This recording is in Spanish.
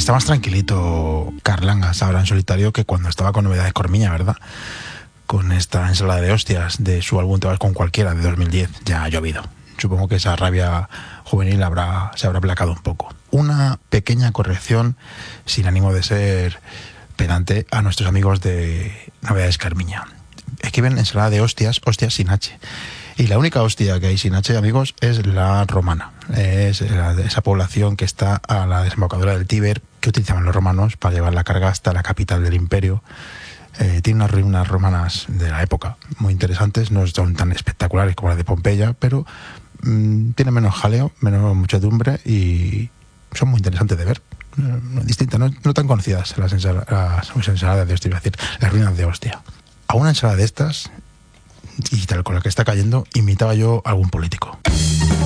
está más tranquilito Carlangas ahora en solitario que cuando estaba con Novedades Cormiña, ¿verdad? Con esta ensalada de hostias de su álbum Te vas con cualquiera de 2010. Ya ha llovido. Supongo que esa rabia juvenil se habrá aplacado un poco. Una pequeña corrección, sin ánimo de ser pedante, a nuestros amigos de Novedades Carmiña. Escriben ensalada de hostias sin H. Y la única hostia que hay sin H, amigos, es la romana. Es esa población que está a la desembocadura del Tíber, que utilizaban los romanos para llevar la carga hasta la capital del imperio. Tiene unas ruinas romanas de la época muy interesantes, no son tan espectaculares como las de Pompeya, pero tiene menos jaleo, menos muchedumbre y son muy interesantes de ver. Distintas, no tan conocidas las ensaladas de hostia, iba a decir, las ruinas de hostia. A una ensalada de estas, y tal con la que está cayendo, imitaba yo a algún político.